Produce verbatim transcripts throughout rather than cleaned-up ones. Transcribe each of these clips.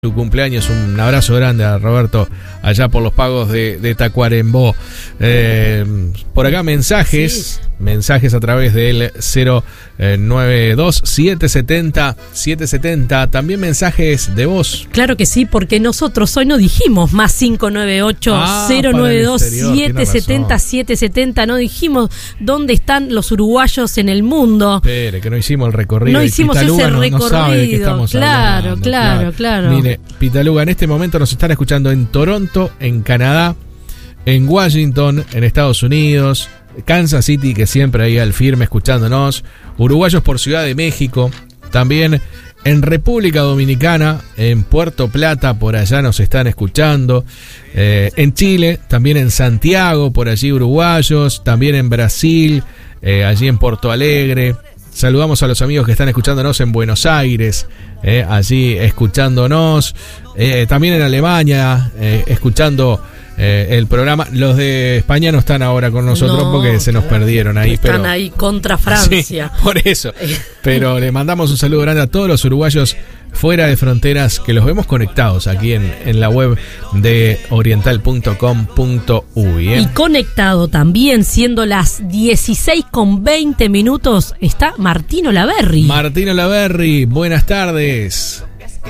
Su cumpleaños, un abrazo grande a Roberto allá por los pagos de, de Tacuarembó. Eh, por acá mensajes, sí. mensajes a través del cero nueve dos siete siete cero siete siete cero, también mensajes de voz. Claro que sí, porque nosotros hoy no dijimos más cinco nueve ocho cero nueve dos siete siete cero siete siete cero, no dijimos dónde están los uruguayos en el mundo. Espere, que no hicimos el recorrido. No hicimos Pitaluga ese no, recorrido, no sabe de qué estamos claro, hablando, claro, claro, claro. Mire, Pitaluga, en este momento nos están escuchando en Toronto, en Canadá, en Washington, en Estados Unidos, Kansas City, que siempre ahí al firme escuchándonos, uruguayos por Ciudad de México, también en República Dominicana, en Puerto Plata, por allá nos están escuchando, eh, en Chile, también en Santiago, por allí uruguayos, también en Brasil, eh, allí en Porto Alegre. Saludamos a los amigos que están escuchándonos en Buenos Aires, eh, allí escuchándonos, eh, también en Alemania, eh, escuchando eh, el programa. Los de España no están ahora con nosotros no, porque se nos perdieron ahí. Están pero, ahí contra Francia. Sí, por eso. Pero le mandamos un saludo grande a todos los uruguayos fuera de fronteras, que los vemos conectados aquí en, en la web de oriental punto com punto uy. ¿eh? Y conectado también, siendo las dieciséis con veinte minutos, está Martín Olaverri. Martín Olaverri, buenas tardes.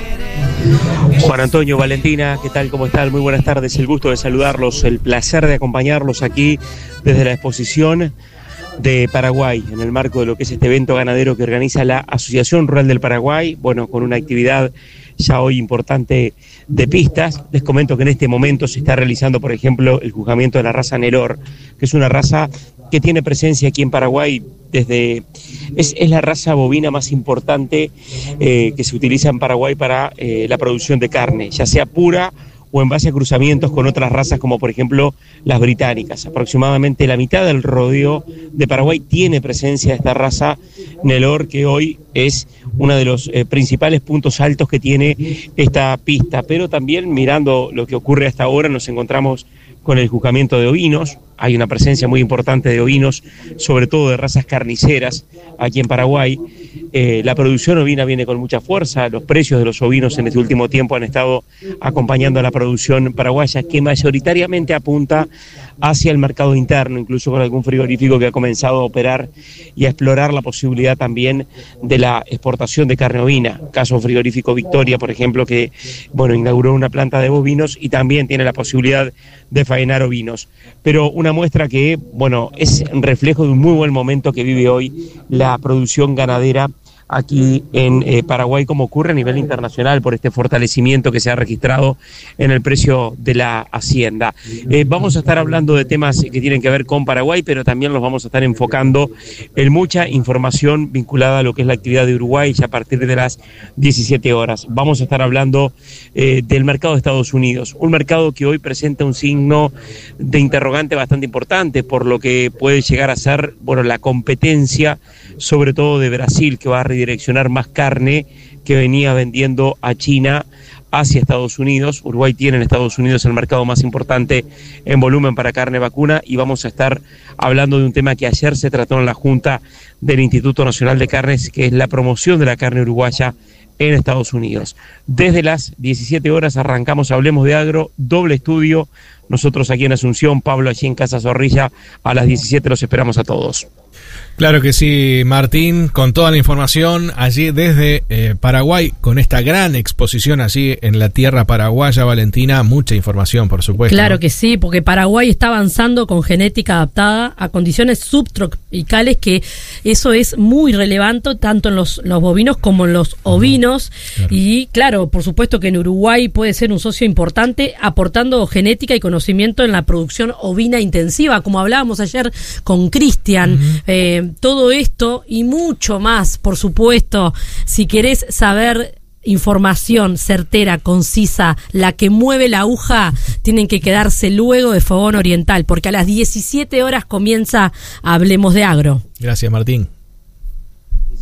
Juan Antonio, Valentina, ¿qué tal? ¿Cómo están? Muy buenas tardes, el gusto de saludarlos, el placer de acompañarlos aquí desde la exposición de Paraguay, en el marco de lo que es este evento ganadero que organiza la Asociación Rural del Paraguay, bueno, con una actividad ya hoy importante de pistas. Les comento que en este momento se está realizando, por ejemplo, el juzgamiento de la raza Nelor, que es una raza que tiene presencia aquí en Paraguay desde... Es, es la raza bovina más importante eh, que se utiliza en Paraguay para eh, la producción de carne, ya sea pura o en base a cruzamientos con otras razas como por ejemplo las británicas. Aproximadamente la mitad del rodeo de Paraguay tiene presencia de esta raza Nelor, que hoy es uno de los eh, principales puntos altos que tiene esta pista. Pero también mirando lo que ocurre hasta ahora nos encontramos con el juzgamiento de ovinos. Hay una presencia muy importante de ovinos, sobre todo de razas carniceras aquí en Paraguay. Eh, la producción ovina viene con mucha fuerza. Los precios de los ovinos en este último tiempo han estado acompañando a la producción paraguaya, que mayoritariamente apunta hacia el mercado interno, incluso con algún frigorífico que ha comenzado a operar y a explorar la posibilidad también de la exportación de carne ovina. Caso frigorífico Victoria, por ejemplo, que bueno, inauguró una planta de bovinos y también tiene la posibilidad de faenar ovinos. Pero una muestra que, bueno, es reflejo de un muy buen momento que vive hoy la producción ganadera aquí en eh, Paraguay, como ocurre a nivel internacional por este fortalecimiento que se ha registrado en el precio de la hacienda. Eh, vamos a estar hablando de temas que tienen que ver con Paraguay, pero también los vamos a estar enfocando en mucha información vinculada a lo que es la actividad de Uruguay ya a partir de las diecisiete horas. Vamos a estar hablando eh, del mercado de Estados Unidos, un mercado que hoy presenta un signo de interrogante bastante importante por lo que puede llegar a ser, bueno, la competencia, sobre todo de Brasil, que va a direccionar más carne que venía vendiendo a China hacia Estados Unidos. Uruguay tiene en Estados Unidos el mercado más importante en volumen para carne vacuna, y vamos a estar hablando de un tema que ayer se trató en la Junta del Instituto Nacional de Carnes, que es la promoción de la carne uruguaya en Estados Unidos. Desde las diecisiete horas arrancamos Hablemos de Agro, doble estudio. Nosotros aquí en Asunción, Pablo allí en Casa Zorrilla, a las diecisiete los esperamos a todos. Claro que sí, Martín, con toda la información allí desde eh, Paraguay, con esta gran exposición allí en la tierra paraguaya, Valentina, mucha información, por supuesto. Claro, ¿no? Que sí, porque Paraguay está avanzando con genética adaptada a condiciones subtropicales, que eso es muy relevante tanto en los, los bovinos como en los ovinos. Uh-huh. Claro. Y claro, por supuesto que en Uruguay puede ser un socio importante aportando genética y conocimiento en la producción ovina intensiva, como hablábamos ayer con Cristian. Uh-huh. eh, todo esto y mucho más, por supuesto. Si querés saber información certera, concisa, la que mueve la aguja, tienen que quedarse luego de Fogón Oriental, porque a las diecisiete horas comienza Hablemos de Agro. Gracias, Martín.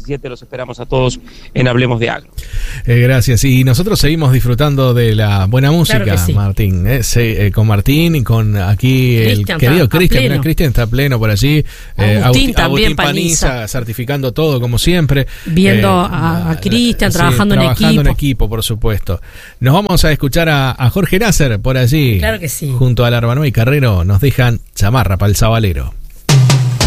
diecisiete. Los esperamos a todos en Hablemos de Agro. Eh, gracias. Y nosotros seguimos disfrutando de la buena música, Claro que sí. Martín. Eh, sí, eh, con Martín y con aquí Cristian, el querido está a Cristian. pleno. Mira, Cristian está pleno por allí. Eh, Agustín Agustín- también, Agustín Paniza, Paniza. certificando todo como siempre. Viendo Eh, a- a eh, Cristian sí, trabajando en trabajando en equipo. equipo, por supuesto. Nos vamos a escuchar a, a Jorge Nasser por allí. Claro que sí. Junto a Larbanó y Carrero nos dejan chamarra para el sabalero.